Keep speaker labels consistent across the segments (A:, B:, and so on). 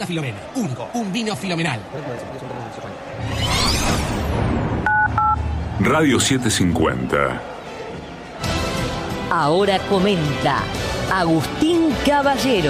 A: Filomena. Único, un vino fenomenal.
B: Radio 750.
C: Ahora comenta Agustín Caballero.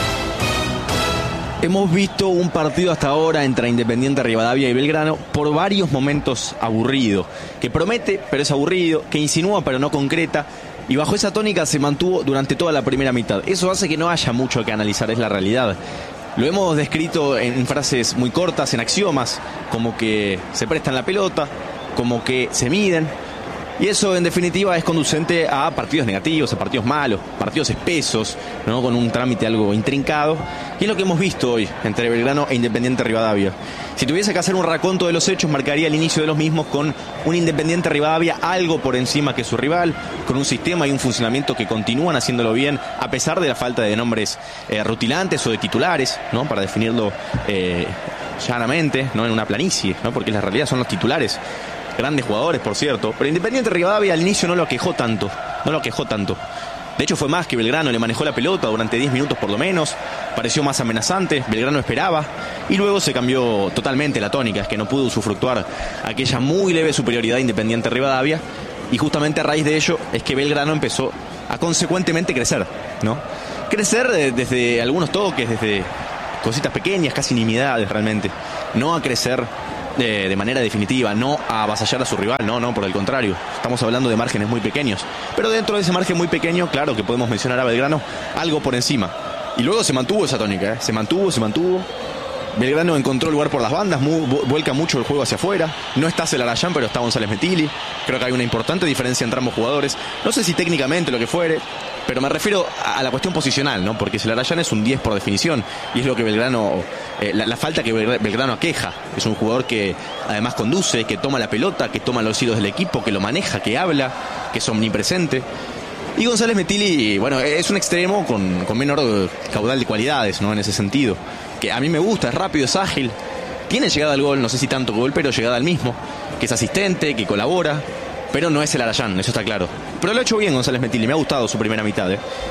D: Hemos visto un partido hasta ahora entre Independiente Rivadavia y Belgrano por varios momentos aburrido, que promete pero es aburrido, que insinúa pero no concreta, y bajo esa tónica se mantuvo durante toda la primera mitad. Eso hace que no haya mucho que analizar, es la realidad. Lo hemos descrito en frases muy cortas, en axiomas, como que se prestan la pelota, como que se miden. Y eso en definitiva es conducente a partidos negativos, a partidos malos, partidos espesos, ¿no? Con un trámite algo intrincado. Y es lo que hemos visto hoy entre Belgrano e Independiente Rivadavia. Si tuviese que hacer un raconto de los hechos, marcaría el inicio de los mismos con un Independiente Rivadavia algo por encima que su rival, con un sistema y un funcionamiento que continúan haciéndolo bien, a pesar de la falta de nombres rutilantes o de titulares, ¿no? Para definirlo llanamente, ¿no? En una planicie, ¿no? Porque la realidad son los titulares. Grandes jugadores, por cierto. Pero Independiente Rivadavia al inicio no lo aquejó tanto. De hecho fue más que Belgrano le manejó la pelota durante 10 minutos por lo menos. Pareció más amenazante. Belgrano esperaba. Y luego se cambió totalmente la tónica. Es que no pudo usufructuar aquella muy leve superioridad de Independiente Rivadavia. Y justamente a raíz de ello es que Belgrano empezó a consecuentemente crecer, ¿no? Crecer desde algunos toques, desde cositas pequeñas, casi nimiedades realmente. No a crecer de manera definitiva, no a avasallar a su rival, no, por el contrario, estamos hablando de márgenes muy pequeños, pero dentro de ese margen muy pequeño, claro que podemos mencionar a Belgrano algo por encima, y luego se mantuvo esa tónica, se mantuvo, Belgrano encontró lugar por las bandas, vuelca mucho el juego hacia afuera, no está Celarayán, pero está González Metilli, creo que hay una importante diferencia entre ambos jugadores, no sé si técnicamente lo que fuere, pero me refiero a la cuestión posicional, ¿no? Porque Celarayán es un 10 por definición, y es lo que Belgrano, la falta que Belgrano aqueja. Es un jugador que además conduce, que toma la pelota, que toma los hilos del equipo, que lo maneja, que habla, que es omnipresente. Y González Metilli, bueno, es un extremo con menor caudal de cualidades, ¿no? En ese sentido, que a mí me gusta, es rápido, es ágil, tiene llegada al gol, no sé si tanto gol, pero llegada al mismo, que es asistente, que colabora, pero no es Celarayán, eso está claro. Pero lo ha hecho bien González Metilli, me ha gustado su primera mitad,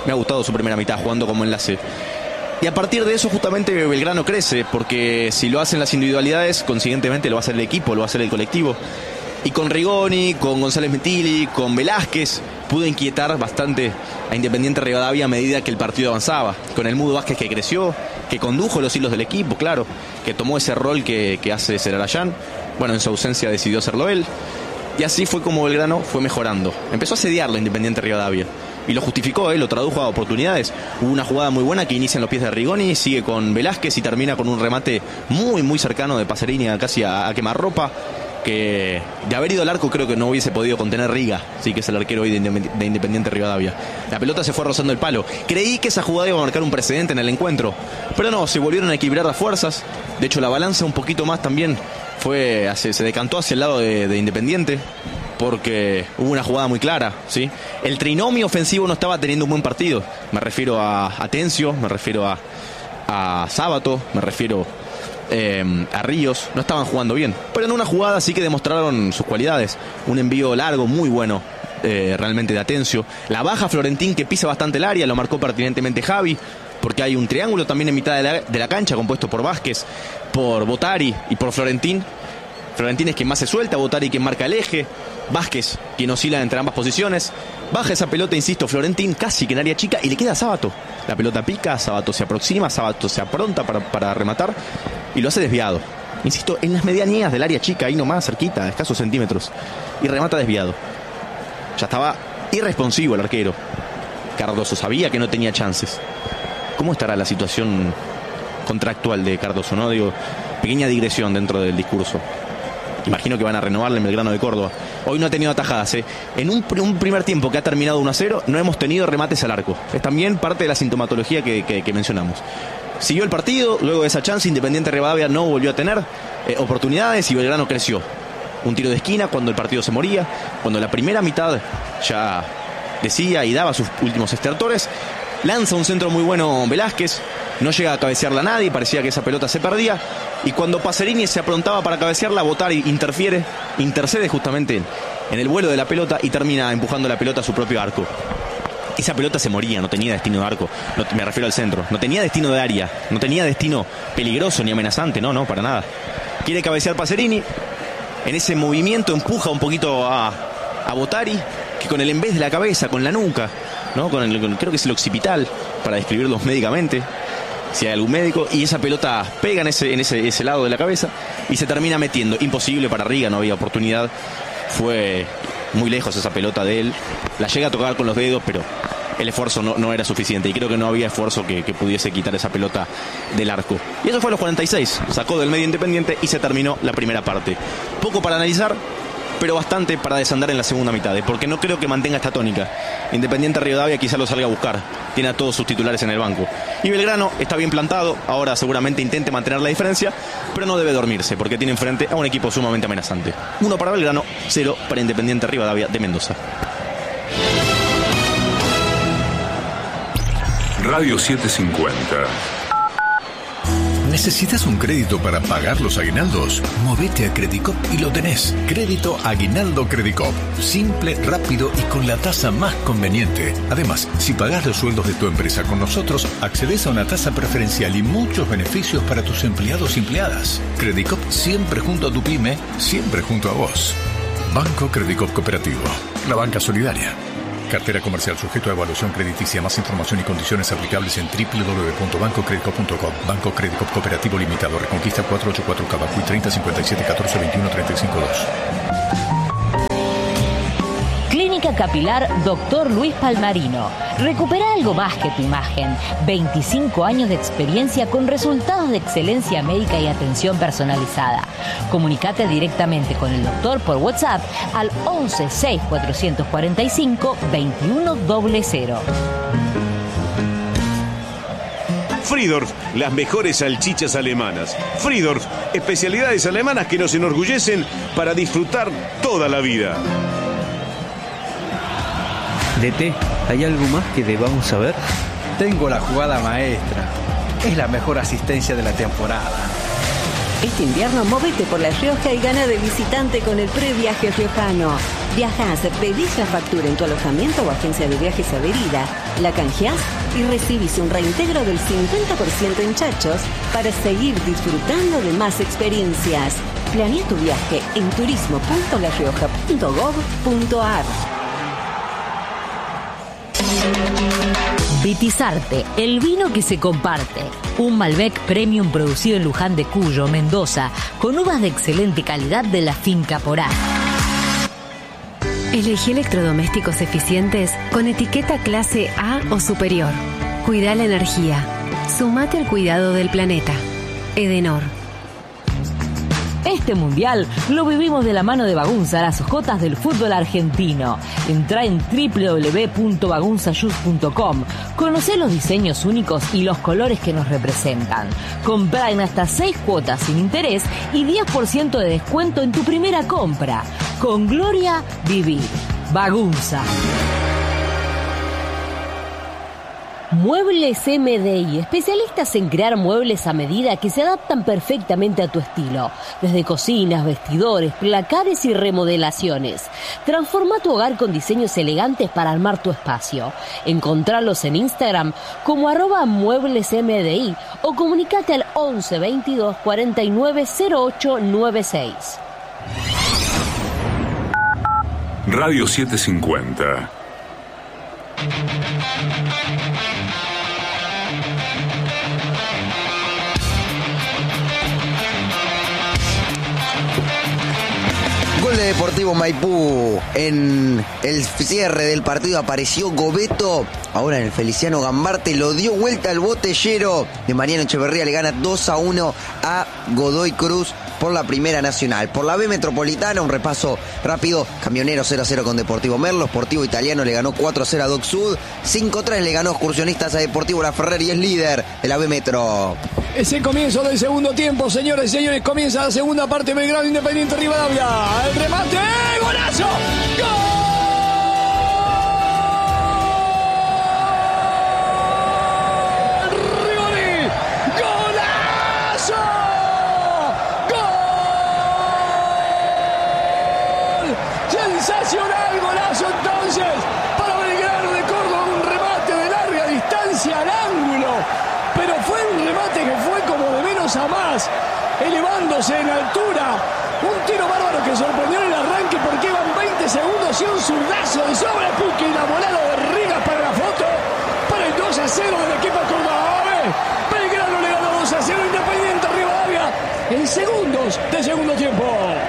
D: jugando como enlace. Y a partir de eso justamente Belgrano crece, porque si lo hacen las individualidades, consiguientemente lo va a hacer el equipo, lo va a hacer el colectivo. Y con Rigoni, con González Metilli, con Velázquez, pudo inquietar bastante a Independiente Rivadavia a medida que el partido avanzaba. Con el Mudo Vázquez que creció, que condujo los hilos del equipo, claro, que tomó ese rol que hace Celarayán. Bueno, en su ausencia decidió hacerlo él. Y así fue como Belgrano fue mejorando. Empezó a asediarlo Independiente Rivadavia. Y lo justificó, lo tradujo a oportunidades. Hubo una jugada muy buena que inicia en los pies de Rigoni, sigue con Velázquez y termina con un remate muy cercano de Pacerini casi a quemarropa, que de haber ido al arco creo que no hubiese podido contener Riga, sí, que es el arquero hoy de Independiente Rivadavia. La pelota se fue rozando el palo. Creí que esa jugada iba a marcar un precedente en el encuentro, pero no, se volvieron a equilibrar las fuerzas. De hecho la balanza un poquito más también se decantó hacia el lado de Independiente, porque hubo una jugada muy clara, ¿sí? El trinomio ofensivo no estaba teniendo un buen partido. Me refiero a Atencio, me refiero a Sábato, me refiero a Ríos. No estaban jugando bien, pero en una jugada sí que demostraron sus cualidades. Un envío largo muy bueno, realmente de Atencio. La baja Florentín, que pisa bastante el área, lo marcó pertinentemente Javi, porque hay un triángulo también en mitad de la cancha compuesto por Vázquez, por Botari y por Florentín. Florentín es quien más se suelta, Botari quien marca el eje, Vázquez quien oscila entre ambas posiciones. Baja esa pelota, insisto, Florentín casi que en área chica, y le queda a Sábato. La pelota pica, Sábato se aproxima, Sábato se apronta para rematar y lo hace desviado. Insisto, en las medianías del área chica, ahí nomás, cerquita, a escasos centímetros, y remata desviado. Ya estaba irresponsivo el arquero. Cardoso sabía que no tenía chances. ¿Cómo estará la situación contractual de Cardoso, no? Digo, pequeña digresión dentro del discurso. Imagino que van a renovarle en Belgrano de Córdoba. Hoy no ha tenido atajadas, ¿eh? En un primer tiempo que ha terminado 1-0, no hemos tenido remates al arco. Es también parte de la sintomatología que mencionamos. Siguió el partido, luego de esa chance Independiente Rivadavia no volvió a tener oportunidades y Belgrano creció. Un tiro de esquina cuando el partido se moría, cuando la primera mitad ya decía y daba sus últimos estertores. Lanza un centro muy bueno Velázquez, no llega a cabecearla a nadie, parecía que esa pelota se perdía, y cuando Pacerini se aprontaba para cabecearla, Botari intercede justamente en el vuelo de la pelota y termina empujando la pelota a su propio arco. esa pelota se moría, no tenía destino de arco. No, me refiero al centro. No tenía destino de área, no tenía destino peligroso ni amenazante, no, para nada. Quiere cabecear Pacerini. En ese movimiento empuja un poquito a Bottari, que con el en vez de la cabeza, con la nuca, ¿no? Creo que es el occipital, para describirlos médicamente, si hay algún médico, y esa pelota pega en ese lado de la cabeza y se termina metiendo. Imposible para Riga, no había oportunidad. Fue muy lejos esa pelota de él. La llega a tocar con los dedos, pero el esfuerzo no era suficiente. Y creo que no había esfuerzo que pudiese quitar esa pelota del arco. Y eso fue a los 46. Sacó del medio Independiente y se terminó la primera parte. Poco para analizar, pero bastante para desandar en la segunda mitad, porque no creo que mantenga esta tónica. Independiente Rivadavia quizá lo salga a buscar. Tiene a todos sus titulares en el banco. Y Belgrano está bien plantado. Ahora seguramente intente mantener la diferencia, pero no debe dormirse, porque tiene enfrente a un equipo sumamente amenazante. 1 para Belgrano, 0 para Independiente Rivadavia de Mendoza.
B: Radio 750.
E: ¿Necesitas un crédito para pagar los aguinaldos? Movete a Credicop y lo tenés. Crédito Aguinaldo Credicop. Simple, rápido y con la tasa más conveniente. Además, si pagás los sueldos de tu empresa con nosotros, accedes a una tasa preferencial y muchos beneficios para tus empleados y empleadas. Credicop siempre junto a tu pyme, siempre junto a vos. Banco Credicop Cooperativo. La banca solidaria. Cartera comercial sujeto a evaluación crediticia. Más información y condiciones aplicables en www.bancocredicop.com. Banco Credicop Cooperativo Limitado. Reconquista 484 Cabacuy 30 57 14 21 35 2.
C: Clínica Capilar Dr. Luis Palmarino. Recupera algo más que tu imagen. 25 años de experiencia con resultados de excelencia médica y atención personalizada. Comunicate directamente con el doctor por WhatsApp al 11 6 445 2100.
F: Friedorf, las mejores salchichas alemanas. Friedorf, especialidades alemanas que nos enorgullecen para disfrutar toda la vida.
G: DT, ¿hay algo más que debamos saber?
H: Tengo la jugada maestra. Es la mejor asistencia de la temporada.
I: Este invierno móvete por La Rioja y gana de visitante con el previaje riojano. Viajás, pedís la factura en tu alojamiento o agencia de viajes adherida, la canjeás y recibís un reintegro del 50% en chachos para seguir disfrutando de más experiencias. Planea tu viaje en turismo.larioja.gov.ar.
C: Vitizarte, el vino que se comparte. Un Malbec Premium producido en Luján de Cuyo, Mendoza, con uvas de excelente calidad de la finca Porá.
J: Elegí electrodomésticos eficientes con etiqueta clase A o superior. Cuida la energía. Sumate al cuidado del planeta. Edenor.
C: Este mundial lo vivimos de la mano de Bagunza, las ojotas del fútbol argentino. Entrá en www.bagunzayus.com. Conocé los diseños únicos y los colores que nos representan. Comprá en hasta 6 cuotas sin interés y 10% de descuento en tu primera compra. Con gloria, vivir. Bagunza. Muebles MDI, especialistas en crear muebles a medida que se adaptan perfectamente a tu estilo. Desde cocinas, vestidores, placares y remodelaciones. Transforma tu hogar con diseños elegantes para armar tu espacio. Encontralos en Instagram como @mueblesmdi o comunicate al 11 22 49 08 96.
B: Radio 750.
K: Gol de Deportivo Maipú. En el cierre del partido apareció Gobeto. Ahora en el Feliciano Gambarte lo dio vuelta al botellero de Mariano Echeverría. Le gana 2-1 a Godoy Cruz por la Primera Nacional. Por la B Metropolitana, un repaso rápido. Camionero 0-0 con Deportivo Merlo. Sportivo Italiano le ganó 4-0 a Doc Sud. 5-3 le ganó Excursionistas a Deportivo La Ferrer y es líder de la B Metro.
L: Es el comienzo del segundo tiempo, señores y señores. Comienza la segunda parte. Belgrano Independiente Rivadavia. El remate. ¡Golazo! ¡Gol! ¡Rigoni! ¡Golazo! ¡Gol! Sensacional golazo entonces para Belgrano de Córdoba. Un remate que fue como de menos a más, elevándose en altura. Un tiro bárbaro que sorprendió en el arranque porque iban 20 segundos y un zurdazo de sobrepique y la volada de Riga para la foto, para el 2-0 del equipo cordobés. Belgrano le ganó 2-0 Independiente Rivadavia en segundos de segundo tiempo.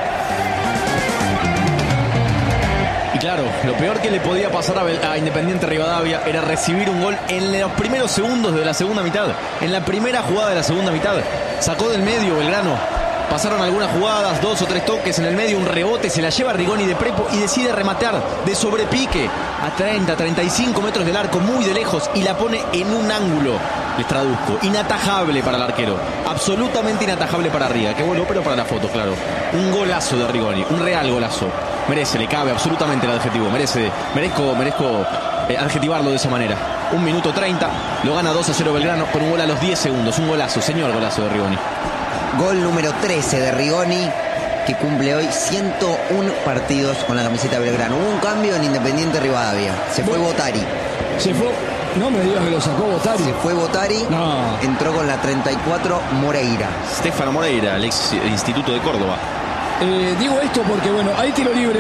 D: Y claro, lo peor que le podía pasar a Independiente Rivadavia era recibir un gol en los primeros segundos de la segunda mitad. En la primera jugada de la segunda mitad. Sacó del medio Belgrano. Pasaron algunas jugadas, 2 o 3 toques en el medio, un rebote, se la lleva Rigoni de prepo y decide rematar de sobrepique a 30, 35 metros del arco, muy de lejos, y la pone en un ángulo. Les traduzco, inatajable para el arquero, absolutamente inatajable para Riga, que bueno, pero para la foto, claro. Un golazo de Rigoni, un real golazo. Merece, le cabe absolutamente el adjetivo, merezco adjetivarlo de esa manera. 1 minuto 30, lo gana 2-0 Belgrano con un gol a los 10 segundos, un golazo, señor golazo de Rigoni.
K: Gol número 13 de Rigoni, que cumple hoy 101 partidos con la camiseta de Belgrano. Hubo un cambio en Independiente Rivadavia. Se fue Botari.
L: Se fue. No me digas que lo sacó Botari.
K: Se fue Botari.
L: No.
K: Entró con la 34 Moreira.
D: Stefano Moreira, el ex Instituto de Córdoba.
L: Digo esto porque, bueno, hay tiro libre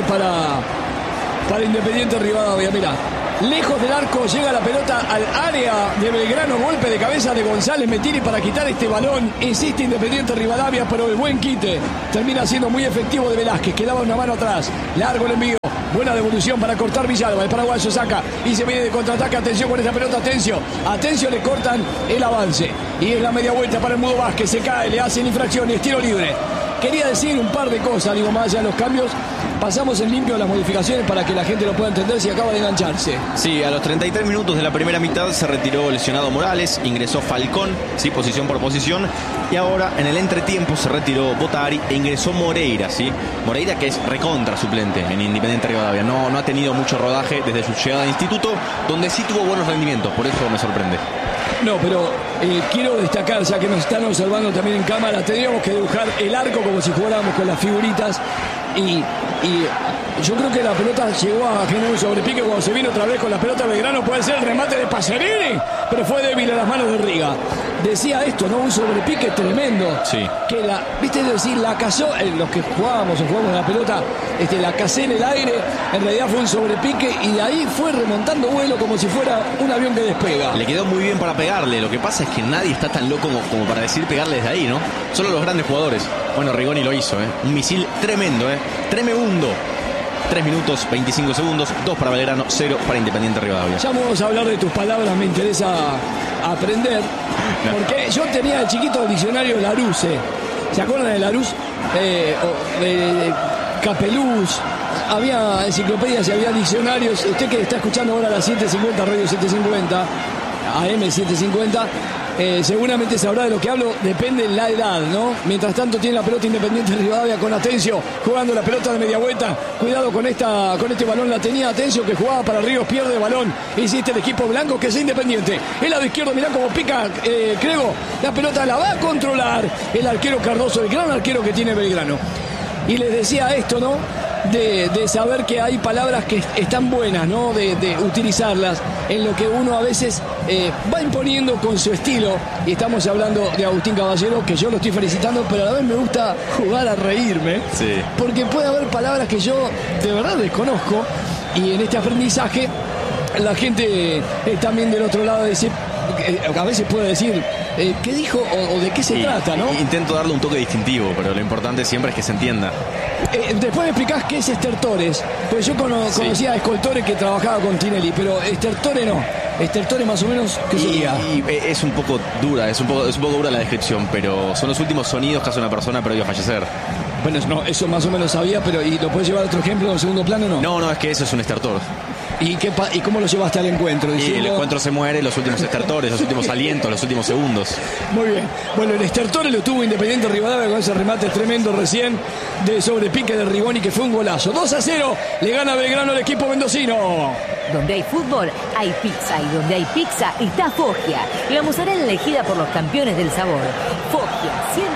L: para Independiente Rivadavia. Mira, lejos del arco llega la pelota al área de Belgrano. Golpe de cabeza de González Metini para quitar este balón. Insiste Independiente Rivadavia, pero el buen quite termina siendo muy efectivo de Velázquez, que daba una mano atrás. Largo el envío. Buena devolución para cortar Villalba. El paraguayo saca y se viene de contraataque. Atención con esta pelota. Atención, le cortan el avance. Y es la media vuelta para el Mudo Vázquez. Se cae, le hacen infracción y es tiro libre. Quería decir un par de cosas, digo, más allá de los cambios. Pasamos en limpio las modificaciones para que la gente lo pueda entender si acaba de engancharse.
D: Sí, a los 33 minutos de la primera mitad se retiró lesionado Morales, ingresó Falcón, sí, posición por posición, y ahora en el entretiempo se retiró Botari e ingresó Moreira, sí. Moreira, que es recontra suplente en Independiente Rivadavia, no ha tenido mucho rodaje desde su llegada al instituto, donde sí tuvo buenos rendimientos, por eso me sorprende.
L: No, pero quiero destacar, ya que nos están observando también en cámara, tendríamos que dibujar el arco como si jugáramos con las figuritas. Y yo creo que la pelota llegó a generar un sobrepique cuando se vino otra vez con la pelota Belgrano. Puede ser el remate de Pacerini, pero fue débil en las manos de Riga. Decía esto, ¿no? Un sobrepique tremendo.
D: Sí.
L: Que viste, es decir, la cazó, los que jugamos la pelota, la casé en el aire, en realidad fue un sobrepique y de ahí fue remontando vuelo como si fuera un avión que despega.
D: Le quedó muy bien para pegarle, lo que pasa es que nadie está tan loco como para decir pegarle desde ahí, ¿no? Solo los grandes jugadores. Bueno, Rigoni lo hizo, un misil tremendo, tremebundo. 3 minutos, 25 segundos, 2 para Belgrano, 0 para Independiente Rivadavia.
L: Ya vamos a hablar de tus palabras, me interesa aprender. Porque yo tenía de chiquito el diccionario Larousse. ¿Se acuerdan de Larousse? De Capeluz. Había enciclopedias y había diccionarios. Usted que está escuchando ahora a las 7:50, Radio 750, AM 750, seguramente sabrá de lo que hablo, depende de la edad, ¿no? Mientras tanto tiene la pelota Independiente Rivadavia con Atencio, jugando la pelota de media vuelta. Cuidado con este balón, la tenía Atencio, que jugaba para Ríos, pierde el balón. Insiste el equipo blanco, que es Independiente. El lado izquierdo, mirá cómo pica Crego. La pelota la va a controlar el arquero Cardoso, el gran arquero que tiene Belgrano. Y les decía esto, ¿no? De saber que hay palabras que están buenas, ¿no? De utilizarlas en lo que uno a veces va imponiendo con su estilo. Y estamos hablando de Agustín Caballero, que yo lo estoy felicitando, pero a la vez me gusta jugar a reírme.
D: Sí.
L: Porque puede haber palabras que yo de verdad desconozco. Y en este aprendizaje la gente también del otro lado dice, a veces puede decir qué dijo o de qué se trata, ¿no?
D: Intento darle un toque distintivo, pero lo importante siempre es que se entienda.
L: Después me explicás qué es estertores, pues yo conocía a Escoltore, que trabajaba con Tinelli, pero estertore no. Estertore más o menos, ¿qué sería?
D: Es un poco dura, es un poco dura la descripción, pero son los últimos sonidos que hace una persona previo a fallecer.
L: Bueno, no, eso más o menos sabía, pero ¿y lo puedes llevar a otro ejemplo en segundo plano o no?
D: No, es que eso es un estertor.
L: ¿Y cómo lo llevaste al encuentro?
D: Diciendo... Y el encuentro se muere, los últimos estertores, los últimos alientos, los últimos segundos.
L: Muy bien. Bueno, el estertore lo tuvo Independiente Rivadavia con ese remate tremendo recién de sobrepique de Rigoni, que fue un golazo. 2-0, le gana Belgrano al equipo mendocino.
C: Donde hay fútbol, hay pizza. Y donde hay pizza, está Foggia. La mozzarella elegida por los campeones del sabor. Foggia, siempre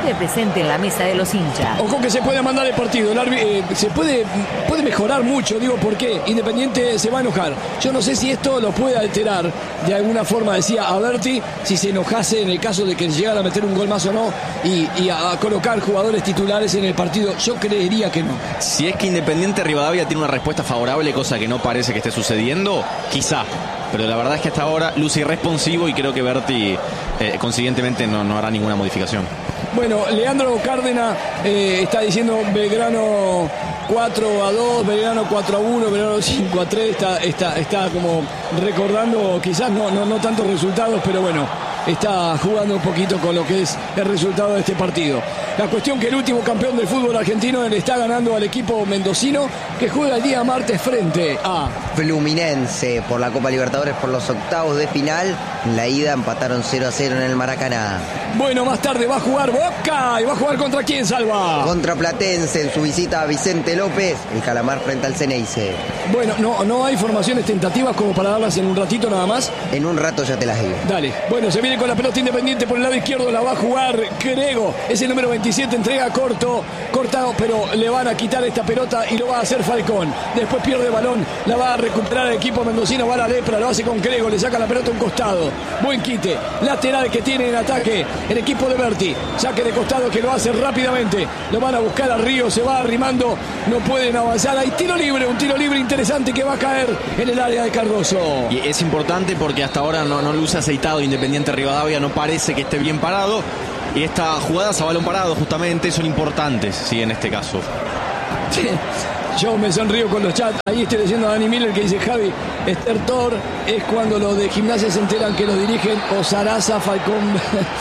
M: sigue presente en la mesa de los hinchas.
L: Ojo que se puede mandar el partido. Se puede mejorar mucho, digo, ¿por qué? Independiente se va a enojar. Yo no sé si esto lo puede alterar de alguna forma, decía Alberti, si se enojase en el caso de que llegara a meter un gol más o no y a colocar jugadores titulares en el partido. Yo creería que no.
D: Si es que Independiente Rivadavia tiene una respuesta favorable, cosa que no parece que esté sucediendo, quizá. Pero la verdad es que hasta ahora luce irresponsivo y creo que Berti consiguientemente no hará ninguna modificación.
L: Bueno, Leandro Cárdenas está diciendo Belgrano 4-2, Belgrano 4-1, Belgrano 5-3, está como recordando, quizás no tantos resultados, pero bueno, está jugando un poquito con lo que es el resultado de este partido. La cuestión que el último campeón del fútbol argentino le está ganando al equipo mendocino, que juega el día martes frente a
K: Fluminense por la Copa Libertadores por los octavos de final. En la ida empataron 0-0 en el Maracaná.
L: Bueno, más tarde va a jugar Boca. ¿Y va a jugar contra quién, Salva?
K: Contra Platense en su visita a Vicente López, el Calamar frente al Ceneice.
L: Bueno, no hay formaciones tentativas como para darlas en un ratito nada más.
K: En un rato ya te las digo.
L: Dale. Bueno, se viene con la pelota Independiente por el lado izquierdo, la va a jugar Grego. Es el número 27, entrega cortado, pero le van a quitar esta pelota y lo va a hacer Falcón. Después pierde el balón, la va a recuperar el equipo mendocino, va a la lepra, lo hace con Grego, le saca la pelota a un costado. Buen quite, lateral que tiene en ataque el equipo de Berti. Saque de costado que lo hace rápidamente. Lo van a buscar a Río, se va arrimando, no pueden avanzar. Hay tiro libre, un tiro libre interesante que va a caer en el área de Cardoso.
D: Y es importante porque hasta ahora no luce aceitado Independiente Rivadavia, no parece que esté bien parado. Y estas jugadas a balón parado justamente son importantes, sí, en este caso.
L: Sí. Yo me sonrío con los chats. Ahí estoy leyendo a Dani Miller que dice: Javi, estertor es cuando los de Gimnasia se enteran que los dirigen o Sarasa, Falcón,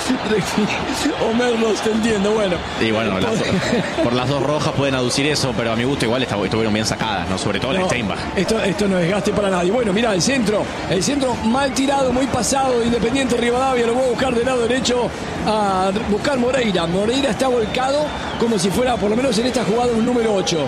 L: o Merlos, te entiendo. Bueno.
D: Y bueno, por las dos rojas pueden aducir eso, pero a mi gusto igual estuvieron bien sacadas, ¿no? Sobre todo la Steinbach.
L: Esto no es gaste para nadie. Bueno, mira, el centro mal tirado, muy pasado, Independiente Rivadavia, lo voy a buscar del lado derecho a buscar Moreira. Moreira está volcado como si fuera, por lo menos en esta jugada, un número 8.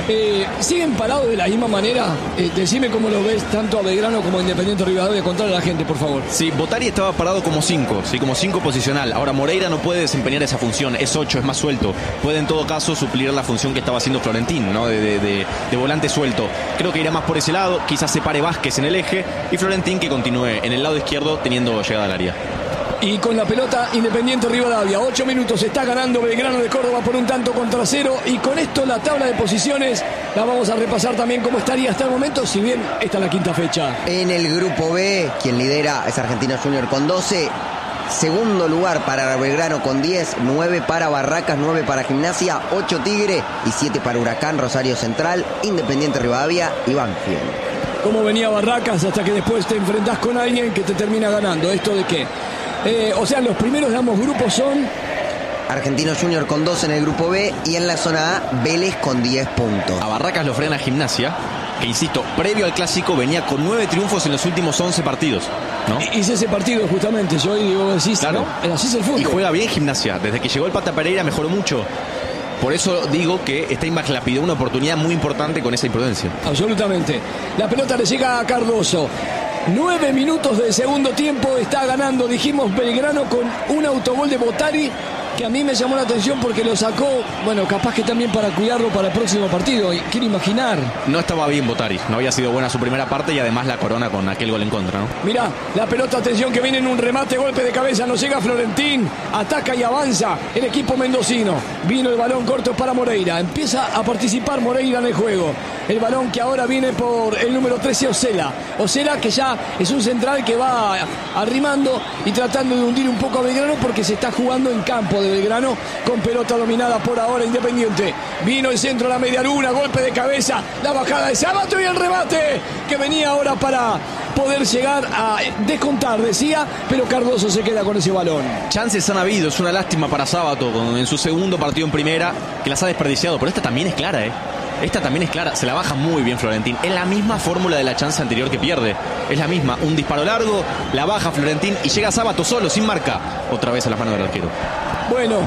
L: ¿Siguen parados de la misma manera? Decime cómo lo ves tanto a Belgrano como a Independiente Rivadavia. Contarle a la gente, por favor.
D: Sí, Botari estaba parado como 5, sí, como 5 posicional. Ahora Moreira no puede desempeñar esa función, es 8, es más suelto. Puede en todo caso suplir la función que estaba haciendo Florentín, ¿no? De volante suelto. Creo que irá más por ese lado, quizás se pare Vázquez en el eje y Florentín que continúe en el lado izquierdo teniendo llegada al área.
L: Y con la pelota Independiente Rivadavia, 8 minutos, está ganando Belgrano de Córdoba por 1-0. Y con esto la tabla de posiciones la vamos a repasar también cómo estaría hasta el momento, si bien esta es la quinta fecha.
K: En el grupo B, quien lidera es Argentinos Junior con 12. Segundo lugar para Belgrano con 10, 9 para Barracas, 9 para Gimnasia, 8 Tigre y 7 para Huracán, Rosario Central, Independiente Rivadavia y Banfield.
L: ¿Cómo venía Barracas hasta que después te enfrentás con alguien que te termina ganando? ¿Esto de qué? O sea, los primeros de ambos grupos son
K: Argentinos Junior con 12 en el grupo B y en la zona A, Vélez con 10 puntos.
D: A Barracas lo frena Gimnasia, que insisto, previo al clásico venía con 9 triunfos en los últimos 11 partidos, ¿no?
L: Hice ese partido justamente, yo digo, decís, claro, ¿no? Así es el fútbol.
D: Y juega bien Gimnasia, desde que llegó el Pata Pereira mejoró mucho. Por eso digo que Steinbach la pidió una oportunidad muy importante con esa imprudencia.
L: Absolutamente. La pelota le llega a Cardoso. 9 minutos del segundo tiempo, está ganando, dijimos, Belgrano con un autogol de Botari, que a mí me llamó la atención porque lo sacó, bueno, capaz que también para cuidarlo para el próximo partido. Y quiero imaginar.
D: No estaba bien Botari, no había sido buena su primera parte y además la corona con aquel gol en contra, ¿no?
L: Mirá, la pelota, atención, que viene en un remate, golpe de cabeza, no llega Florentín, ataca y avanza el equipo mendocino. Vino el balón corto para Moreira, empieza a participar Moreira en el juego. El balón que ahora viene por el número 13, Osela. Osela, que ya es un central que va arrimando y tratando de hundir un poco a Belgrano porque se está jugando en campo de Belgrano con pelota dominada por ahora Independiente. Vino el centro a la media luna, golpe de cabeza, la bajada de Sábato y el remate que venía ahora para poder llegar a descontar, decía, pero Cardoso se queda con ese balón.
D: Chances han habido, es una lástima para Sábato en su segundo partido en primera, que las ha desperdiciado, pero esta también es clara, Esta también es clara, se la baja muy bien Florentín. Es la misma fórmula de la chance anterior que pierde. Es la misma, un disparo largo, la baja Florentín y llega Sábato solo, sin marca. Otra vez a las manos del arquero.
L: Bueno,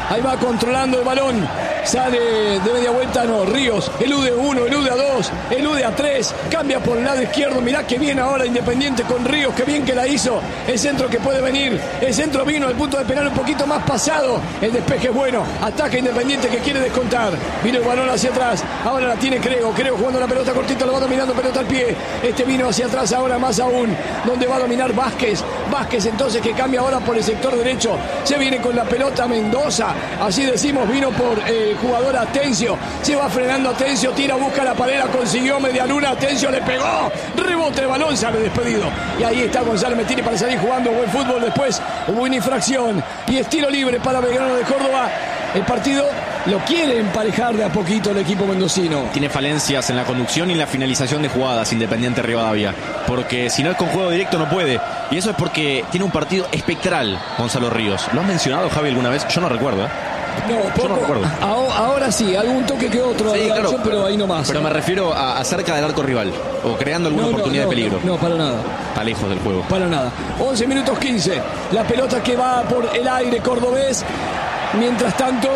L: Ahí va controlando el balón. Sale de media vuelta, no, Ríos. Elude 1, elude a 2, elude a 3. Cambia por el lado izquierdo. Mirá que bien ahora Independiente con Ríos. Que bien que la hizo. El centro que puede venir. El centro vino al punto de penal un poquito más pasado. El despeje es bueno. Ataca Independiente que quiere descontar. Vino el balón hacia atrás. Ahora la tiene Crego. Crego jugando la pelota cortita. Lo va dominando, pelota al pie. Este vino hacia atrás ahora más aún. Donde va a dominar Vázquez. Vázquez entonces que cambia ahora por el sector derecho. Se viene con la pelota Mendoza. Así decimos, vino por jugador Atencio. Se va frenando Atencio. Tira, busca la pared. Consiguió Medialuna. Atencio le pegó. Rebote el balón. Sale despedido. Y ahí está González Mettini para salir jugando buen fútbol. Después hubo una infracción. Y estilo libre para Belgrano de Córdoba. El partido lo quiere emparejar de a poquito el equipo mendocino.
D: Tiene falencias en la conducción y en la finalización de jugadas Independiente Rivadavia. Porque si no es con juego directo no puede. Y eso es porque tiene un partido espectral Gonzalo Ríos. ¿Lo has mencionado, Javi, alguna vez? Yo no recuerdo, ¿eh?
L: No, poco.
D: Yo no recuerdo.
L: Ahora sí, algún toque que otro,
D: sí, claro,
L: pero ahí nomás.
D: Pero me refiero a cerca del arco rival o creando alguna oportunidad de peligro.
L: No, para nada.
D: Está lejos del juego.
L: Para nada. 11 minutos 15. La pelota que va por el aire cordobés. Mientras tanto,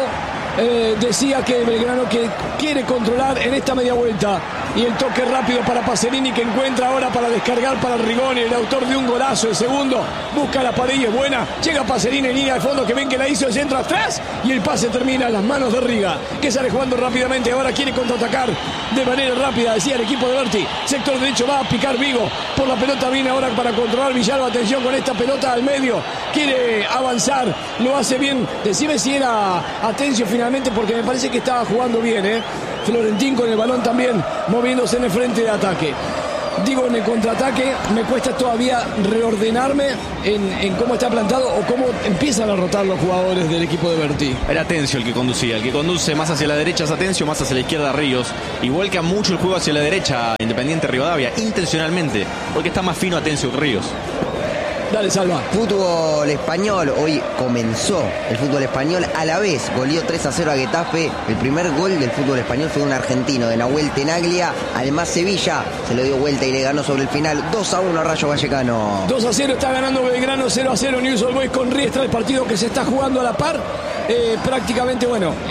L: decía que Belgrano que quiere controlar en esta media vuelta. Y el toque rápido para Pacerini que encuentra ahora para descargar para Rigoni, el autor de un golazo. El segundo busca la pared y es buena. Llega Pacerini en línea de fondo que ven que la hizo el centro atrás. Y el pase termina en las manos de Riga, que sale jugando rápidamente. Ahora quiere contraatacar de manera rápida, decía el equipo de Berti. Sector derecho va a picar Vigo. Por la pelota viene ahora para controlar Villalba. Atención con esta pelota al medio. Quiere avanzar. Lo hace bien. Decime si era Atencio finalmente porque me parece que estaba jugando bien, Florentín con el balón también moviéndose en el frente de ataque. Digo, en el contraataque me cuesta todavía reordenarme en cómo está plantado o cómo empiezan a rotar los jugadores del equipo de Berti.
D: Era Atencio el que conducía, el que conduce más hacia la derecha es Atencio, más hacia la izquierda Ríos, y vuelca mucho el juego hacia la derecha Independiente Rivadavia, intencionalmente, porque está más fino Atencio que Ríos.
L: Dale, Salva.
K: Fútbol español, hoy comenzó el fútbol español a la vez, goleó 3-0 a Getafe. El primer gol del fútbol español fue de un argentino, de Nahuel Tenaglia. Además Sevilla se lo dio vuelta y le ganó sobre el final 2-1 a Rayo Vallecano.
L: 2-0 está ganando Belgrano, 0-0 News Old Boys con Riestra, el partido que se está jugando a la par. Prácticamente,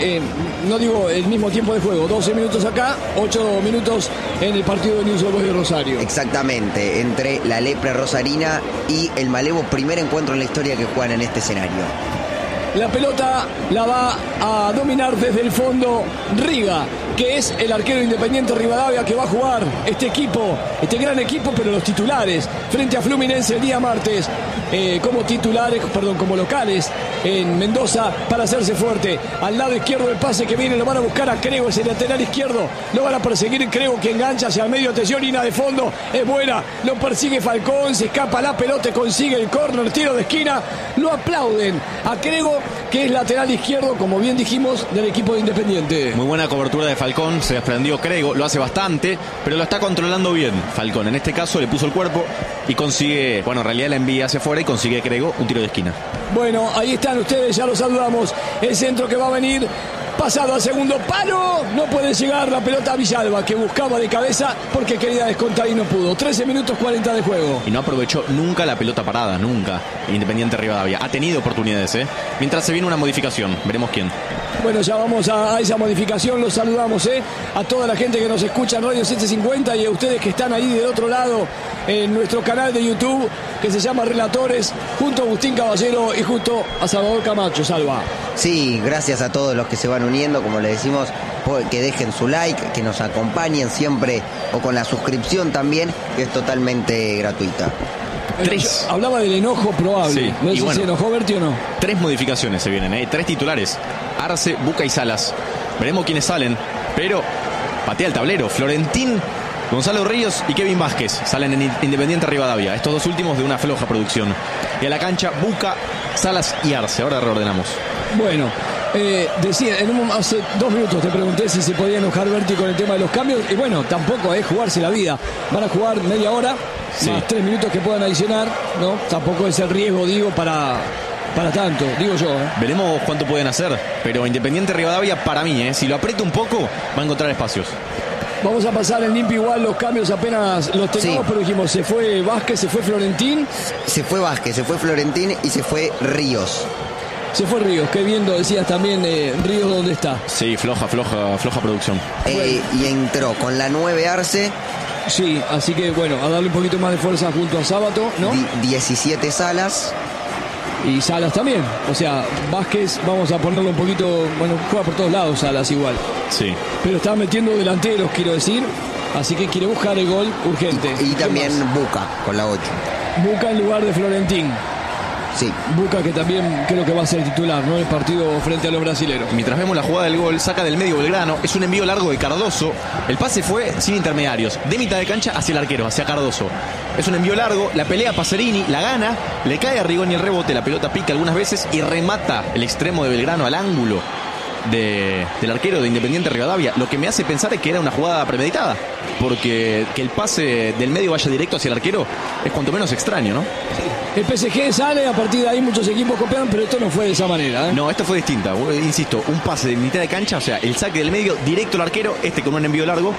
L: no digo el mismo tiempo de juego, 12 minutos acá, 8 minutos en el partido de News Old Boys de Rosario.
K: Exactamente, entre la Lepre Rosarina y el Malevo, primer encuentro en la historia que juegan en este escenario.
L: La pelota la va a dominar desde el fondo Riga, que es el arquero Independiente Rivadavia que va a jugar este equipo, este gran equipo, pero los titulares, frente a Fluminense el día martes, como locales en Mendoza para hacerse fuerte. Al lado izquierdo del pase que viene, lo van a buscar a Crego, es el lateral izquierdo, lo van a perseguir Crego que engancha hacia el medio, atención, línea de fondo, es buena, lo persigue Falcón, se escapa la pelota, consigue el córner, tiro de esquina, lo aplauden a Crego, que es lateral izquierdo, como bien dijimos, del equipo de Independiente.
D: Muy buena cobertura de Falcón, se desprendió Crego, lo hace bastante, pero lo está controlando bien Falcón. En este caso le puso el cuerpo y consigue, en realidad la envía hacia afuera y consigue Crego un tiro de esquina. Bueno, ahí están ustedes, ya los saludamos. El centro que va a venir, pasado al segundo palo, no puede llegar la pelota a Villalba, que buscaba de cabeza porque quería descontar y no pudo. 13 minutos 40 de juego. Y no aprovechó nunca la pelota parada, nunca. Independiente Rivadavia ha tenido oportunidades, mientras se viene una modificación, veremos quién. Bueno, ya vamos a esa modificación, los saludamos, a toda la gente que nos escucha en Radio 750 y a ustedes que están ahí del otro lado en nuestro canal de YouTube que se llama Relatores, junto a Agustín Caballero y junto a Salvador Camacho. Salva.
K: Sí, gracias a todos los que se van uniendo, como le decimos, que dejen su like, que nos acompañen siempre o con la suscripción también, que es totalmente gratuita.
L: Hablaba del enojo probable.
D: Sí,
L: no sé si se enojó Berti o no.
D: 3 modificaciones se vienen, 3 titulares. Arce, Buca y Salas. Veremos quiénes salen, pero patea el tablero. Florentín, Gonzalo Ríos y Kevin Vázquez salen en Independiente Rivadavia. Estos dos últimos de una floja producción. Y a la cancha, Buca, Salas y Arce. Ahora reordenamos. Bueno, decía, hace 2 minutos te pregunté si se podía enojar Berti con el tema de los cambios. Y bueno, tampoco es jugarse la vida. Van a jugar media hora, más 3 minutos que puedan adicionar, ¿no? Tampoco es el riesgo, digo, para tanto, digo yo. Veremos cuánto pueden hacer. Pero Independiente Rivadavia, para mí, si lo aprieta un poco, va a encontrar espacios. Vamos a pasar en limpio igual los cambios apenas los tenemos, pero dijimos, se fue Vázquez, se fue Florentín.
K: Se fue Vázquez, se fue Florentín y se fue Ríos.
L: Se fue Ríos, qué bien lo decías también, Ríos, ¿dónde está?
D: Sí, floja producción.
K: Y entró con la 9 Arce.
L: Sí, así que bueno, a darle un poquito más de fuerza junto a Sábato, ¿no?
K: 17 Salas.
L: Y Salas también. O sea, Vázquez, vamos a ponerlo un poquito. Bueno, juega por todos lados Salas igual.
D: Sí.
L: Pero está metiendo delanteros, quiero decir. Así que quiere buscar el gol urgente.
K: Y también Buca con la 8.
L: Buca en lugar de Florentín.
K: Sí.
L: Buca, que también creo que va a ser titular, ¿no? El partido frente a los brasileros.
D: Mientras vemos la jugada del gol, saca del medio Belgrano. Es un envío largo de Cardoso. El pase fue sin intermediarios, de mitad de cancha hacia el arquero, hacia Cardoso. Es un envío largo, la pelea Pacerini, la gana, le cae a Rigoni el rebote, la pelota pica algunas veces y remata el extremo de Belgrano al ángulo del arquero de Independiente Rivadavia. Lo que me hace pensar es que era una jugada premeditada, porque que el pase del medio vaya directo hacia el arquero es cuanto menos extraño, ¿no?
L: Sí. El PSG sale, a partir de ahí muchos equipos copian, pero esto no fue de esa manera, ¿eh?
D: No, esto fue distinta, insisto, un pase de mitad de cancha, o sea, el saque del medio directo al arquero, con un envío largo,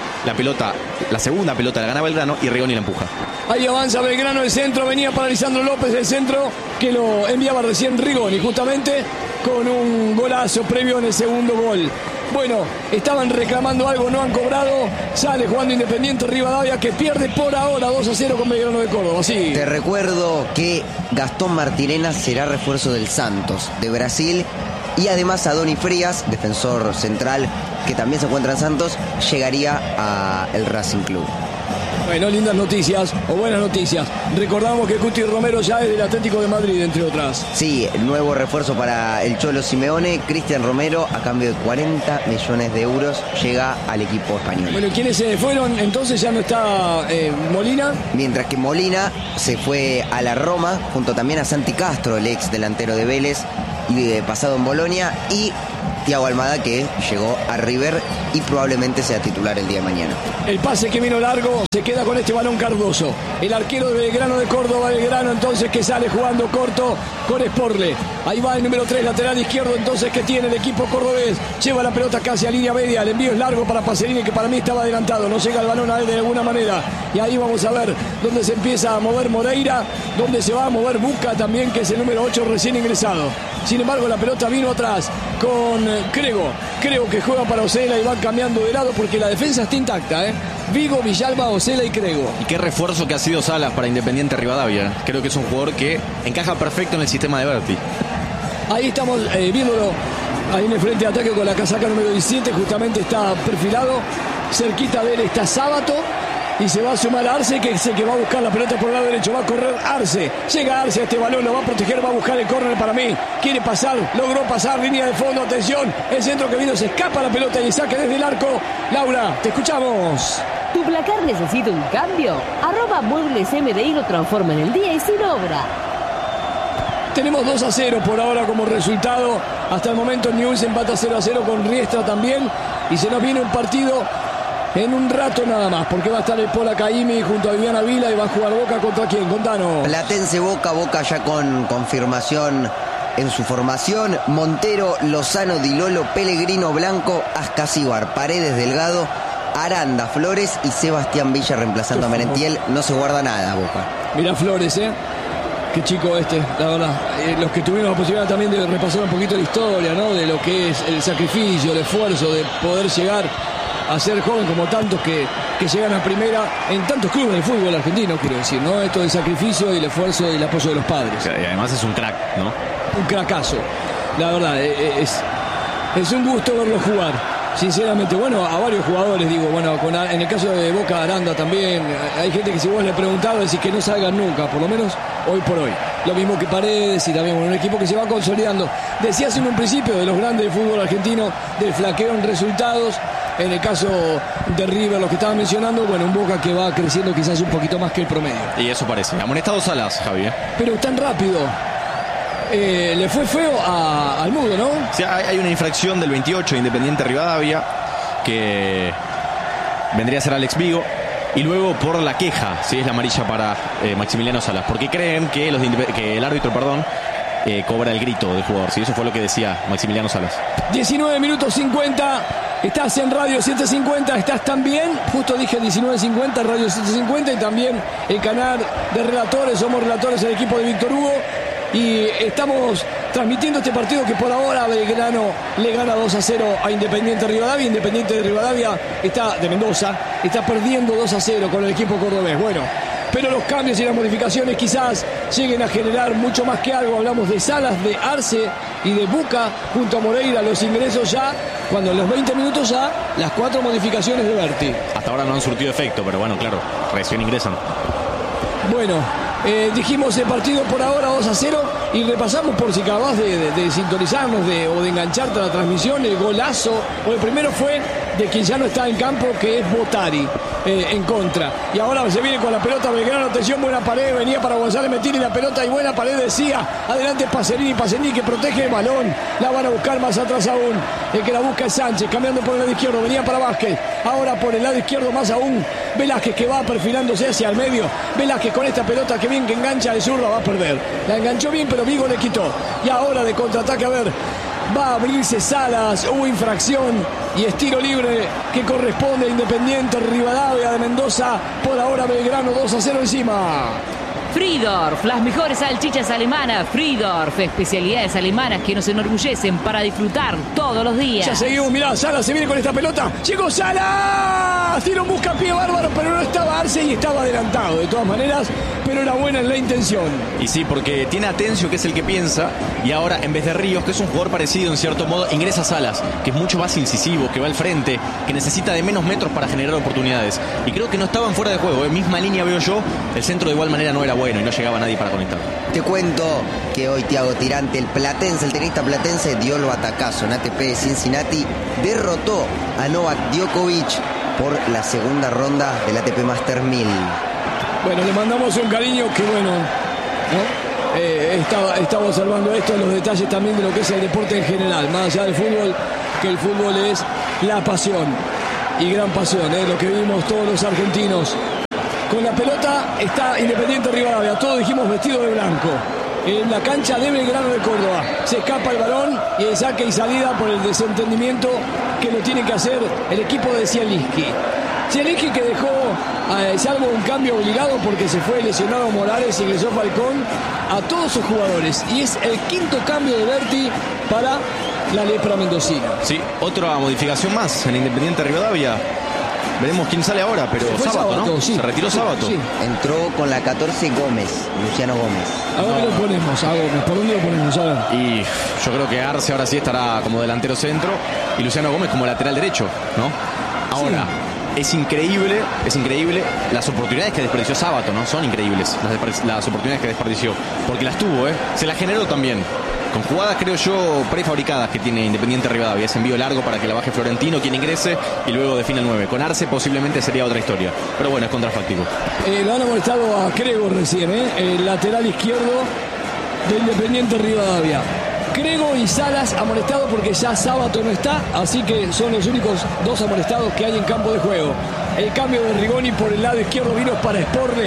D: la segunda pelota la gana Belgrano y Rigoni la empuja.
L: Ahí avanza Belgrano, el centro, venía para Lisandro López, el centro que lo enviaba recién Rigoni, justamente con un golazo previo en el segundo gol. Bueno, estaban reclamando algo, no han cobrado. Sale jugando Independiente Rivadavia, que pierde por ahora 2-0 con Belgrano de Córdoba. Sí.
K: Te recuerdo que Gastón Martirena será refuerzo del Santos de Brasil. Y además Adoni Frías, defensor central que también se encuentra en Santos, llegaría a el Racing Club.
L: Bueno, lindas noticias o buenas noticias. Recordamos que Cuti Romero ya es del Atlético de Madrid, entre otras.
K: Sí, nuevo refuerzo para el Cholo Simeone. Cristian Romero, a cambio de 40 millones de euros, llega al equipo español.
L: Bueno, ¿quiénes se fueron? Entonces ya no está Molina.
K: Mientras que Molina se fue a la Roma, junto también a Santi Castro, el ex delantero de Vélez y pasado en Bolonia, y Thiago Almada, que llegó a River y probablemente sea titular el día de mañana.
L: El pase que vino largo, se queda con este balón Cardoso, el arquero de Belgrano de Córdoba. Belgrano entonces que sale jugando corto con Sporle. Ahí va el número 3, lateral izquierdo entonces que tiene el equipo cordobés. Lleva la pelota casi a línea media, el envío es largo para Pacerini, que para mí estaba adelantado, no llega el balón a él de alguna manera. Y ahí vamos a ver dónde se empieza a mover Moreira, dónde se va a mover Buca también, que es el número 8 recién ingresado. Sin embargo, la pelota vino atrás con Crego que juega para Osela y van cambiando de lado porque la defensa está intacta, ¿eh? Vigo, Villalba, Osela y Crego.
D: Y qué refuerzo que ha sido Salas para Independiente Rivadavia. Creo que es un jugador que encaja perfecto en el sistema de Berti.
L: Ahí estamos viéndolo, ahí en el frente de ataque con la casaca número 17, justamente está perfilado. Cerquita de él está Sábato. Y se va a sumar a Arce, que es el que va a buscar la pelota por el lado derecho. Va a correr Arce. Llega Arce a este balón, lo va a proteger, va a buscar el córner para mí. Quiere pasar, logró pasar, línea de fondo, atención. El centro que vino, se escapa la pelota y saque desde el arco. Laura, te escuchamos.
C: ¿Tu placar necesita un cambio? @Muebles MDI lo transforma en el día y sin obra.
L: Tenemos 2-0 por ahora como resultado. Hasta el momento Newell's empata 0-0 con Riestra también. Y se nos viene un partido en un rato nada más, porque va a estar el Pola Caimi junto a Viviana Vila y va a jugar Boca contra quién, contanos.
K: Platense Boca ya con confirmación en su formación. Montero, Lozano, Dilolo, Pellegrino, Blanco, Ascasíbar, Paredes, Delgado, Aranda, Flores y Sebastián Villa reemplazando a Merentiel. No se guarda nada Boca.
L: Mirá Flores, qué chico la verdad. Los que tuvimos la posibilidad también de repasar un poquito la historia, ¿no? De lo que es el sacrificio, el esfuerzo de poder llegar a ser joven como tantos que llegan a primera en tantos clubes del fútbol argentino, quiero decir, ¿no? Esto del sacrificio y el esfuerzo y el apoyo de los padres.
D: Y además es un crack, ¿no?
L: Un cracazo. La verdad, es un gusto verlo jugar. Sinceramente, bueno, a varios jugadores, digo, bueno, en el caso de Boca, Aranda también. Hay gente que si vos le preguntaba, decís que no salgan nunca, por lo menos hoy por hoy. Lo mismo que Paredes y también un equipo que se va consolidando. Decías en un principio de los grandes del fútbol argentino, del flaqueo en resultados. En el caso de River, lo que estaba mencionando, bueno, un Boca que va creciendo quizás un poquito más que el promedio.
D: Y eso parece. Amonestado Salas, Javi.
L: Pero tan rápido. Le fue feo al Mudo, ¿no?
D: Sí, hay una infracción del 28 de Independiente Rivadavia que vendría a ser Alex Vigo. Y luego por la queja, si es la amarilla para Maximiliano Salas, porque creen que el árbitro, cobra el grito del jugador. ¿Sí? Eso fue lo que decía Maximiliano Salas.
L: 19 minutos 50. Estás en Radio 750, estás también, justo dije 19.50, Radio 750 y también el canal de relatores, somos relatores del equipo de Víctor Hugo. Y estamos transmitiendo este partido que por ahora Belgrano le gana 2-0 a Independiente Rivadavia. Independiente de Rivadavia de Mendoza está perdiendo 2-0 con el equipo cordobés. Bueno, pero los cambios y las modificaciones quizás lleguen a generar mucho más que algo. Hablamos de Salas, de Arce y de Buca junto a Moreira. Los ingresos ya, cuando en los 20 minutos ya, las 4 modificaciones de Berti.
D: Hasta ahora no han surtido efecto, pero bueno, claro, recién ingresan.
L: Bueno, dijimos el partido por ahora 2-0 y repasamos por si acabas de sintonizarnos o de engancharte a la transmisión, el golazo, o el primero fue de quien ya no está en campo, que es Botari, en contra. Y ahora se viene con la pelota Belgrano, atención, buena pared, venía para González Metini la pelota y buena pared, decía, adelante Pacerini que protege el balón, la van a buscar más atrás aún, el que la busca es Sánchez, cambiando por el lado izquierdo, venía para Vázquez, ahora por el lado izquierdo más aún, Velázquez que va perfilándose hacia el medio, Velázquez con esta pelota que bien que engancha de zurda, va a perder, la enganchó bien pero Vigo le quitó, y ahora de contraataque, a ver, va a abrirse Salas, hubo infracción y es tiro libre que corresponde a Independiente Rivadavia de Mendoza. Por ahora Belgrano 2-0 encima.
M: Fridorf, las mejores salchichas alemanas. Fridorf, especialidades alemanas que nos enorgullecen para disfrutar todos los días.
L: Ya seguimos, mirá, Salas se viene con esta pelota. Llegó Salas, tiro un buscapié bárbaro, pero no estaba Arce y estaba adelantado de todas maneras, pero era buena en la intención.
D: Y sí, porque tiene a Atencio, que es el que piensa, y ahora en vez de Ríos, que es un jugador parecido en cierto modo, ingresa Salas, que es mucho más incisivo, que va al frente, que necesita de menos metros para generar oportunidades. Y creo que no estaban fuera de juego, misma línea veo yo, el centro de igual manera no era bueno y no llegaba nadie para conectar.
K: Te cuento que hoy Thiago Tirante, el tenista platense, dio el batacazo en ATP de Cincinnati, derrotó a Novak Djokovic por la segunda ronda del ATP Master 1000.
L: Bueno, le mandamos un cariño que bueno, ¿no? Estaba observando esto, los detalles también de lo que es el deporte en general, más allá del fútbol, que el fútbol es la pasión, y gran pasión, lo que vivimos todos los argentinos. Con la pelota está Independiente Rivadavia, todos dijimos vestido de blanco. En la cancha de Belgrano de Córdoba. Se escapa el balón y el saque y salida por el desentendimiento que lo tiene que hacer el equipo de Zielinski. Zielinski que dejó, salvo un cambio obligado porque se fue lesionado Morales y ingresó Falcón, a todos sus jugadores. Y es el quinto cambio de Berti para la lepra mendocina.
D: Sí, otra modificación más en Independiente Rivadavia. Veremos quién sale ahora, pero Sábato, ¿no?
L: Sí.
D: Se retiró Sábato.
K: Sí. Entró con la 14 Gómez, Luciano Gómez.
L: ¿A dónde lo ponemos? A Gómez. ¿Por dónde lo ponemos? A ver.
D: Y yo creo que Arce ahora sí estará como delantero centro y Luciano Gómez como lateral derecho, ¿no? Ahora, sí. Es increíble las oportunidades que desperdició Sábato, ¿no? Son increíbles las oportunidades que desperdició, porque las tuvo, se las generó también. Con jugadas, creo yo, prefabricadas que tiene Independiente Rivadavia. Ese envío largo para que la baje Florentino, quien ingrese, y luego define el 9. Con Arce posiblemente sería otra historia. Pero bueno, es contrafáctico.
L: Lo han amonestado a Crego recién, el lateral izquierdo de Independiente Rivadavia. Crego y Salas amonestado porque ya Sábato no está, así que son los únicos dos amonestados que hay en campo de juego. El cambio de Rigoni por el lado izquierdo vino para Sporle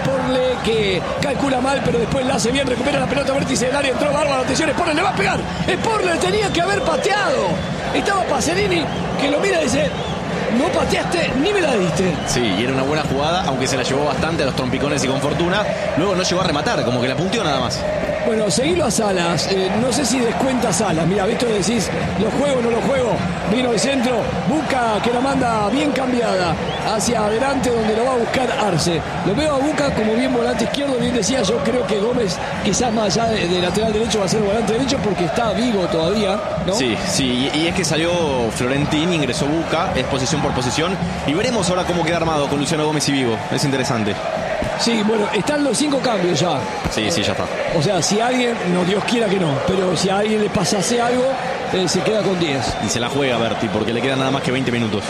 L: que calcula mal, pero después la hace bien, recupera la pelota, vértice del área, entró bárbaro, atención, Sporle le va a pegar, Sporle tenía que haber pateado, estaba Pacerini que lo mira y dice: no pateaste ni me la diste.
D: Sí, y era una buena jugada, aunque se la llevó bastante a los trompicones y con fortuna. Luego no llegó a rematar, como que la punteó nada más.
L: Bueno, seguilo a Salas. No sé si descuenta Salas. Mira, visto que decís, ¿lo juego o no lo juego? Vino el centro, Buca que la manda bien cambiada hacia adelante, donde lo va a buscar Arce. Lo veo a Buca como bien volante izquierdo. Bien decía, yo creo que Gómez, quizás más allá de lateral derecho, va a ser volante derecho porque está vivo todavía, ¿no?
D: Sí, y es que salió Florentín, ingresó Buca, es posición por posición. Y veremos ahora cómo queda armado con Luciano Gómez y Vigo. Es interesante.
L: Sí, bueno, están los 5 cambios ya.
D: Sí, ya está.
L: O sea, si alguien, no Dios quiera que no, pero si a alguien le pasase algo, se queda con 10.
D: Y se la juega Berti, porque le quedan nada más que 20 minutos.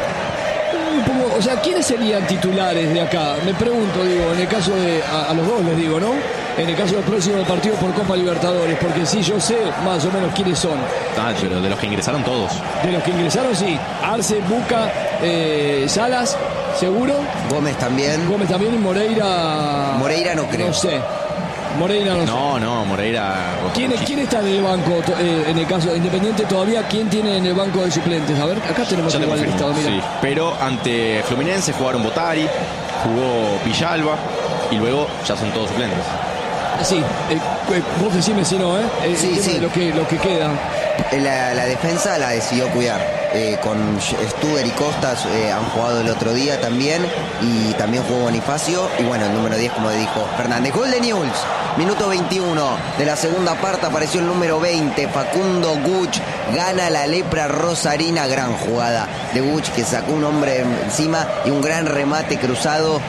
L: O sea, ¿quiénes serían titulares de acá? Me pregunto, digo, en el caso de, a los dos les digo, ¿no? En el caso del próximo partido por Copa Libertadores, porque sí, yo sé más o menos quiénes son.
D: Pero de los que ingresaron todos.
L: De los que ingresaron, sí. Arce, Buca, Salas, seguro.
K: Gómez también
L: y Moreira.
K: Moreira no creo.
L: No sé. Moreira no sé.
D: No, Moreira.
L: ¿Quién está en el banco? En el caso de Independiente todavía, ¿quién tiene en el banco de suplentes? A ver, acá tenemos
D: ya
L: igual listado, mira.
D: Sí, pero ante Fluminense jugaron Botari, jugó Villalba y luego ya son todos suplentes.
L: Sí, vos decime si no,
K: Sí.
L: Lo que queda.
K: La defensa la decidió cuidar. Con Stuber y Costas han jugado el otro día también. Y también jugó Bonifacio. Y bueno, el número 10, como dijo Fernández. Gol de Newell's. Minuto 21 de la segunda parte. Apareció el número 20, Facundo Guch. Gana la lepra rosarina. Gran jugada de Guch, que sacó un hombre encima. Y un gran remate cruzado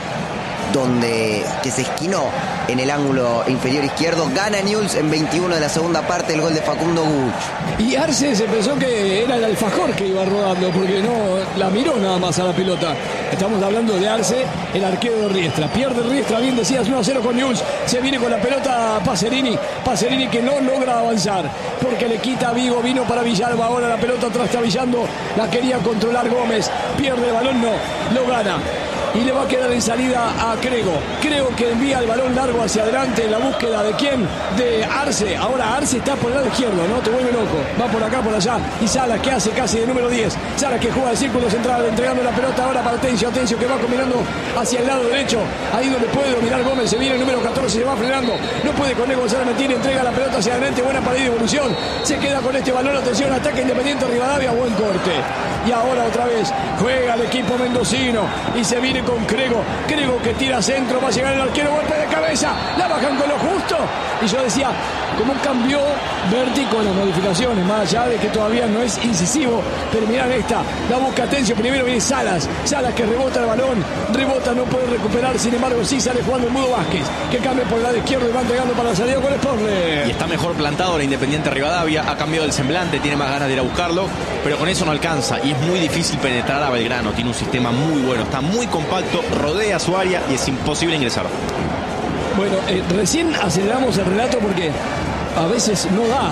K: que se esquinó en el ángulo inferior izquierdo. Gana Newell's en 21 de la segunda parte, el gol de Facundo Guch.
L: Y Arce se pensó que era el alfajor que iba rodando, porque no la miró nada más a la pelota. Estamos hablando de Arce, el arquero de Riestra. Pierde Riestra, bien decías, 1-0 con Newell's. Se viene con la pelota Pacerini que no logra avanzar, porque le quita a Vigo, vino para Villalba. Ahora la pelota trastabillando, la quería controlar Gómez. Pierde el balón, no, lo gana. Y le va a quedar en salida a Crego. Creo que envía el balón largo hacia adelante en la búsqueda de quién, de Arce. Ahora Arce está por el lado izquierdo, ¿no? Te vuelve loco. Va por acá, por allá. Y Salas, que hace casi de número 10. Salas, que juega el círculo central, entregando la pelota ahora para Atencio, que va combinando hacia el lado derecho. Ahí donde puede dominar Gómez. Se viene el número 14, se va frenando. No puede con él Gonzalo Mentini. Entrega la pelota hacia adelante. Buena parada de evolución. Se queda con este balón. Atención, ataque Independiente Rivadavia. Buen corte. Y ahora otra vez juega el equipo mendocino. Y se viene con Crego que tira centro, va a llegar el arquero, golpe de cabeza, la bajan con lo justo. Y yo decía, como cambió Berti con las modificaciones, más allá de que todavía no es incisivo, pero mirá esta, la busca Atencio, primero viene Salas que rebota el balón, no puede recuperar, sin embargo sí sale jugando el Mudo Vázquez, que cambia por el lado izquierdo y va entregando para la salida con Sportler.
D: Y está mejor plantado la Independiente Rivadavia, ha cambiado el semblante, tiene más ganas de ir a buscarlo, pero con eso no alcanza y es muy difícil penetrar a Belgrano. Tiene un sistema muy bueno, está muy compacto, rodea su área y es imposible ingresar.
L: Bueno, recién aceleramos el relato porque a veces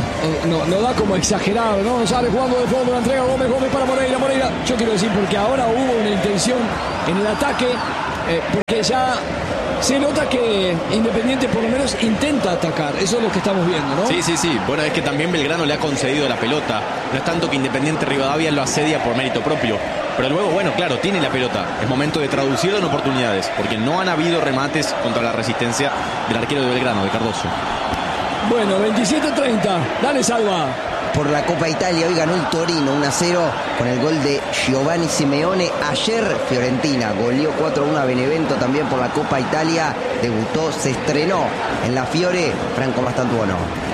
L: no da como exagerado, ¿no? Sale jugando de fondo, la entrega Gómez para Moreira. Yo quiero decir, porque ahora hubo una intención en el ataque, porque ya se nota que Independiente por lo menos intenta atacar. Eso es lo que estamos viendo, ¿no?
D: Sí. Bueno, es que también Belgrano le ha concedido la pelota. No es tanto que Independiente Rivadavia lo asedia por mérito propio. Pero luego, bueno, claro, tiene la pelota. Es momento de traducirlo en oportunidades, porque no han habido remates contra la resistencia del arquero de Belgrano, de Cardoso.
L: Bueno, 27-30. Dale, Salva.
K: Por la Copa Italia, hoy ganó el Torino 1-0 con el gol de Giovanni Simeone. Ayer Fiorentina goleó 4-1 a Benevento también por la Copa Italia. Debutó, se estrenó en la Fiore Franco Mastantuono.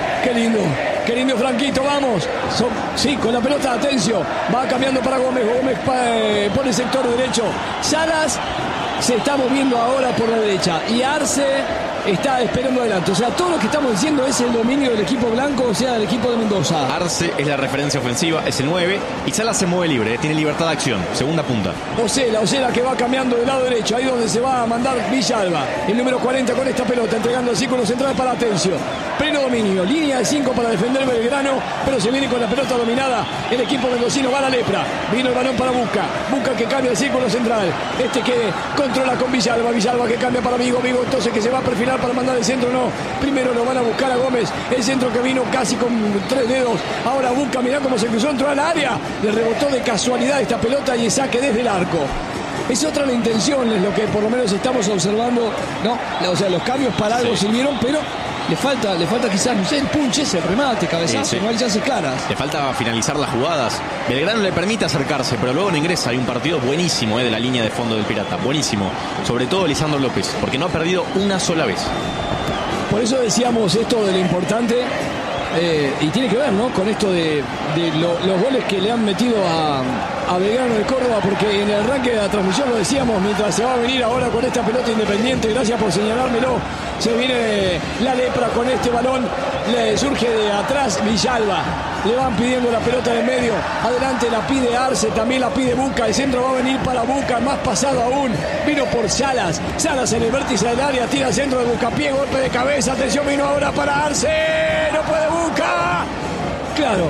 L: Qué lindo Franquito, vamos. Sí, con la pelota, Atencio. Va cambiando para Gómez por el sector derecho. Salas se está moviendo ahora por la derecha y Arce está esperando adelante. O sea, todo lo que estamos diciendo es el dominio del equipo blanco, o sea, del equipo de Mendoza.
D: Arce es la referencia ofensiva, es el 9 y Salas se mueve libre, tiene libertad de acción, segunda punta.
L: Ocela que va cambiando del lado derecho, ahí donde se va a mandar Villalba. El número 40 con esta pelota, entregando el círculo central para Atencio. Pleno dominio, línea de 5 para defender Belgrano, pero se viene con la pelota dominada. El equipo mendocino va a la lepra. Vino el balón para Busca que cambia el círculo central. Que controla con Villalba que cambia para Vigo entonces que se va a perfilar para mandar el centro, no. Primero lo van a buscar a Gómez, el centro que vino casi con 3 dedos. Ahora Busca, mirá cómo se cruzó, entró al área. Le rebotó de casualidad esta pelota y el saque desde el arco. Es otra la intención, es lo que por lo menos estamos observando, ¿no? O sea, los cambios para algo sirvieron, pero le falta quizás, no sé, el punch ese, el remate, cabezazo, no hay chances claras.
D: Le falta finalizar las jugadas. Belgrano le permite acercarse, pero luego no ingresa. Hay un partido buenísimo de la línea de fondo del Pirata, buenísimo. Sobre todo Lisandro López, porque no ha perdido una sola vez.
L: Por eso decíamos esto de lo importante, y tiene que ver, ¿no?, con esto de los goles que le han metido a Belgrano de Córdoba, porque en el arranque de la transmisión lo decíamos, mientras se va a venir ahora con esta pelota Independiente, gracias por señalármelo, se viene la lepra con este balón, le surge de atrás Villalba, le van pidiendo la pelota de medio, adelante la pide Arce, también la pide Busca, el centro va a venir para Busca, más pasado aún, vino por Salas en el vértice del área, tira el centro de Buscapié, golpe de cabeza, atención, vino ahora para Arce, no puede Busca, claro,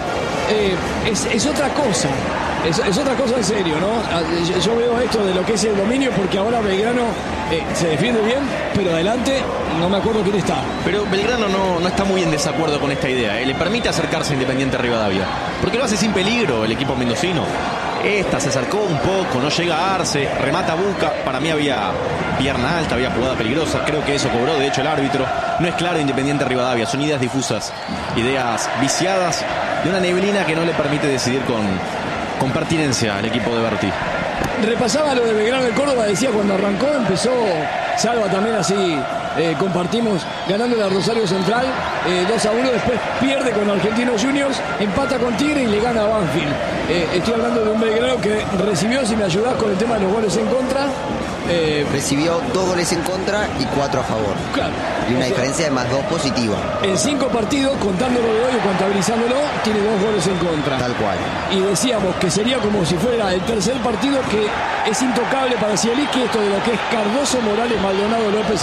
L: es otra cosa. Es otra cosa en serio, ¿no? Yo veo esto de lo que es el dominio, porque ahora Belgrano se defiende bien, pero adelante no me acuerdo quién está.
D: Pero Belgrano no está muy en desacuerdo con esta idea, Le permite acercarse a Independiente Rivadavia, porque lo hace sin peligro el equipo mendocino. Esta se acercó un poco, no llega a Arce, remata Buca. Para mí había pierna alta, había jugada peligrosa. Creo que eso cobró, de hecho, el árbitro. No es claro Independiente Rivadavia, son ideas difusas, ideas viciadas de una neblina que no le permite decidir con pertinencia al equipo de Berti.
L: Repasaba lo de Belgrano de Córdoba, decía cuando arrancó, empezó Salva también así. Compartimos ganando a Rosario Central 2-1, después pierde con Argentinos Juniors, empata con Tigre y le gana a Banfield. Estoy hablando de un Belgrano que recibió, si me ayudás con el tema de los goles en contra,
K: recibió 2 goles en contra y 4 a favor.
L: Claro.
K: Y una diferencia de +2 positiva.
L: En 5 partidos, contándolo de hoy o contabilizándolo, tiene 2 goles en contra.
K: Tal cual.
L: Y decíamos que sería como si fuera el tercer partido que es intocable para Zielinski, esto de lo que es Cardoso, Morales, Maldonado, López,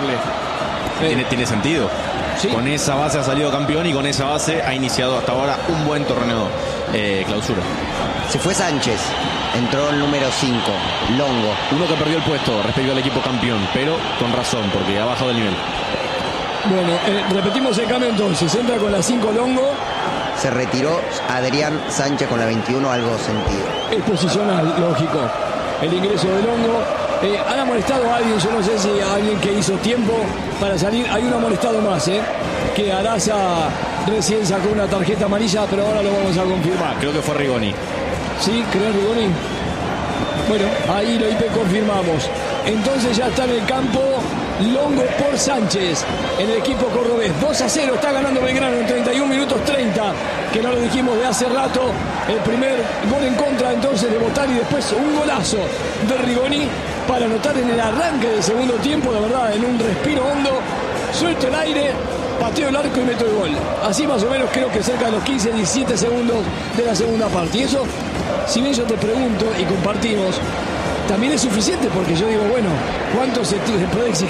L: Sporle.
D: Tiene sentido. ¿Sí? Con esa base ha salido campeón y con esa base ha iniciado hasta ahora un buen torneo clausura.
K: Se fue Sánchez, entró el número 5, Longo.
D: Uno que perdió el puesto respecto al equipo campeón, pero con razón, porque ha bajado el nivel.
L: Bueno, repetimos el cambio entonces. Entra con la 5 Longo.
K: Se retiró Adrián Sánchez con la 21, algo sentido.
L: Es posicional, lógico. El ingreso de Longo. Han amonestado a alguien, yo no sé si a alguien que hizo tiempo para salir. Hay un amonestado más, que Araza recién sacó una tarjeta amarilla, pero ahora lo vamos a confirmar.
D: Creo que fue Rigoni.
L: ¿Sí? ¿Crees Rigoni? Bueno, ahí lo confirmamos. Entonces ya está en el campo Longo por Sánchez en el equipo cordobés. 2-0 está ganando Belgrano en 31 minutos 30, que no lo dijimos de hace rato. El primer gol en contra entonces de Botani, después un golazo de Rigoni para anotar en el arranque del segundo tiempo, la verdad, en un respiro hondo, suelto el aire, pateo el arco y meto el gol. Así más o menos creo que cerca de los 15-17 segundos de la segunda parte. Y eso, si bien yo te pregunto y compartimos, también es suficiente, porque yo digo, bueno, ¿cuánto se puede exigir